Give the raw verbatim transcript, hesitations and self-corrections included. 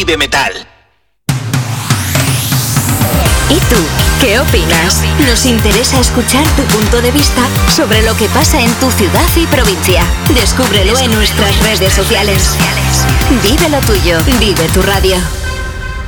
de metal. ¿Y tú? ¿Qué opinas? Nos interesa escuchar tu punto de vista sobre lo que pasa en tu ciudad y provincia. Descúbrelo en nuestras redes sociales. Vive lo tuyo, vive tu radio.